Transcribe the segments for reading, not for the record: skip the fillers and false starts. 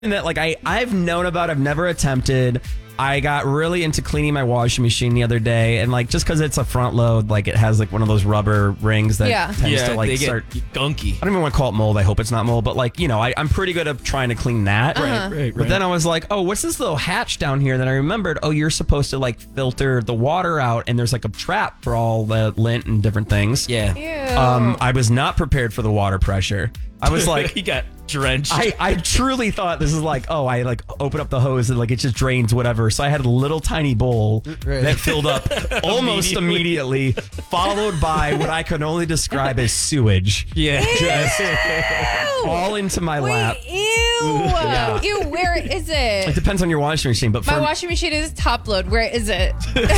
that like I've known about, I've never attempted. I got really into cleaning my washing machine the other day, and like just because it's a front load, like it has like one of those rubber rings that tends to like they start get gunky. I don't even want to call it mold. I hope it's not mold, but like, you know, I'm pretty good at trying to clean that. Right. But then I was like, oh, what's this little hatch down here? Then I remembered, oh, you're supposed to like filter the water out, and there's like a trap for all the lint and different things. Yeah. Ew. I was not prepared for the water pressure. I was like, he got drenched. I truly thought this is like, oh, I like open up the hose and like it just drains whatever. So I had a little tiny bowl that filled up almost immediately, followed by what I could only describe as sewage. Yeah. Just all into my lap. Ew. Yeah. Ew, where is It it? depends on your washing machine, but My for washing machine is top load. Where is it?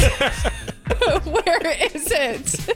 Where is it?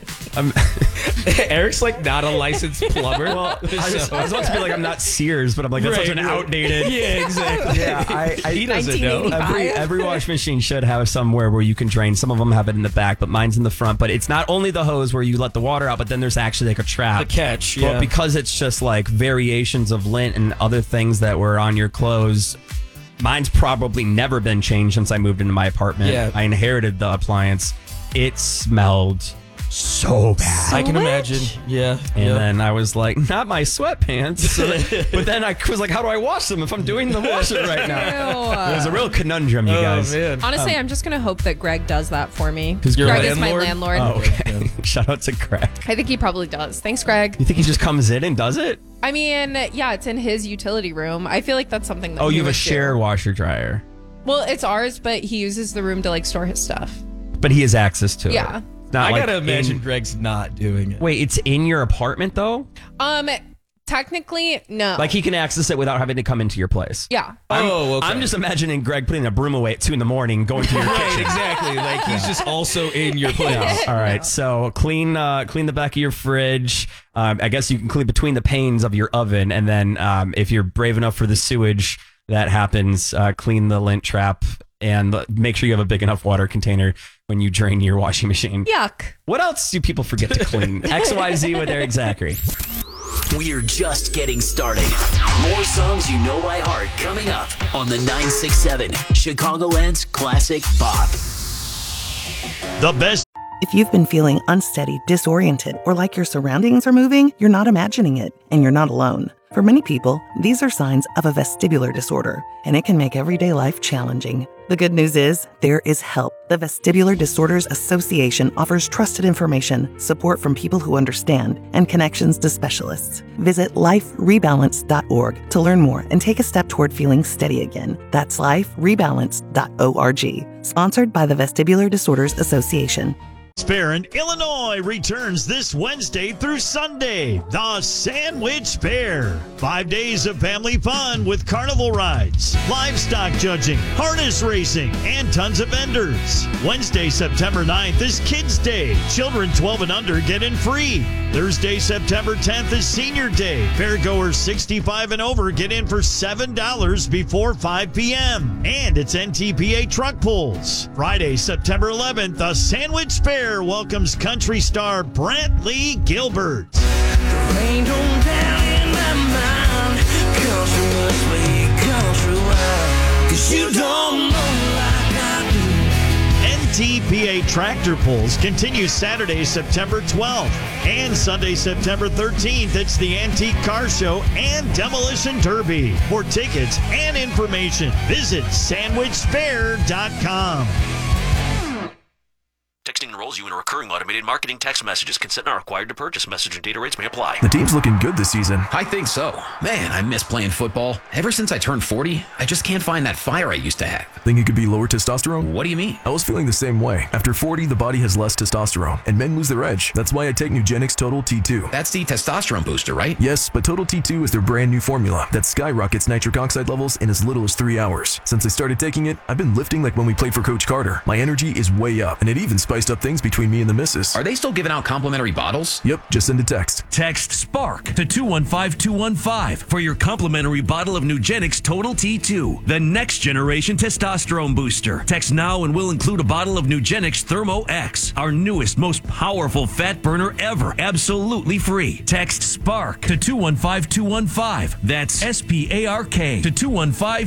Eric's like not a licensed plumber. well, I was about to be like, I'm not Sears, but I'm like, that's such an outdated. Yeah, exactly. Yeah, He doesn't know. 1985. Every washing machine should have somewhere where you can drain. Some of them have it in the back, but mine's in the front. But it's not only the hose where you let the water out, but then there's actually like a trap. The catch, But yeah. because it's just like variations of lint and other things that were on your clothes, mine's probably never been changed since I moved into my apartment. Yeah. I inherited the appliance. It smelled so bad. I can imagine. Yeah. And then I was like, not my sweatpants. But then I was like, how do I wash them if I'm doing the washing right now? It was a real conundrum, you guys. Man. Honestly, I'm just going to hope that Greg does that for me. Who's Your Greg is my landlord? landlord. Oh, okay. Shout out to Greg. I think he probably does. Thanks, Greg. You think he just comes in and does it? I mean, yeah, it's in his utility room. I feel like that's something that Oh, he you have a would shared do. washer dryer. Well, it's ours, but he uses the room to like store his stuff. But he has access to it. Yeah. It's not I like gotta imagine in- Greg's not doing it. Wait, it's in your apartment though? Technically, no. Like he can access it without having to come into your place. Yeah. I'm just imagining Greg putting a broom away at 2 a.m, going to your Right, kitchen. exactly. Like he's just also in your place. All right, so clean the back of your fridge. I guess you can clean between the panes of your oven, and then if you're brave enough for the sewage that happens, clean the lint trap and make sure you have a big enough water container when you drain your washing machine. Yuck. What else do people forget to clean? XYZ with Eric Zachary. We're just getting started. More songs you know by heart coming up on the 967 Chicagoland's Classic Pop. The best. If you've been feeling unsteady, disoriented, or like your surroundings are moving, you're not imagining it, and you're not alone. For many people, these are signs of a vestibular disorder, and it can make everyday life challenging. The good news is, there is help. The Vestibular Disorders Association offers trusted information, support from people who understand, and connections to specialists. Visit liferebalance.org to learn more and take a step toward feeling steady again. That's liferebalance.org. Sponsored by the Vestibular Disorders Association. Fair in Illinois returns this Wednesday through Sunday. The Sandwich Fair. 5 days of family fun with carnival rides, livestock judging, harness racing, and tons of vendors. Wednesday, September 9th is Kids Day. Children 12 and under get in free. Thursday, September 10th is Senior Day. Fairgoers 65 and over get in for $7 before 5 p.m. And it's NTPA truck pulls. Friday, September 11th, the Sandwich Fair welcomes country star Brantley Gilbert. Rain don't down in my mind. Country must be country wild. 'Cause you don't know like I do. NTPA tractor pulls continue Saturday, September 12th, and Sunday, September 13th. It's the Antique Car Show and Demolition Derby. For tickets and information, visit sandwichfair.com. Texting enrolls you in a recurring automated marketing text messages. Consent not required to purchase. Message and data rates may apply. The team's looking good this season. I think so. Man, I miss playing football. Ever since I turned 40, I just can't find that fire I used to have. Think it could be lower testosterone? What do you mean? I was feeling the same way. After 40, the body has less testosterone, and men lose their edge. That's why I take Nugenix Total T2. That's the testosterone booster, right? Yes, but Total T2 is their brand new formula that skyrockets nitric oxide levels in as little as 3 hours. Since I started taking it, I've been lifting like when we played for Coach Carter. My energy is way up, and it even spiked spiced up things between me and the missus. Are they still giving out complimentary bottles? Yep, just send a text. Text SPARK to 215215 for your complimentary bottle of Nugenix Total T2, the next generation testosterone booster. Text now and we'll include a bottle of Nugenix Thermo X, our newest, most powerful fat burner ever, absolutely free. Text SPARK to 215215. That's SPARK to 215215.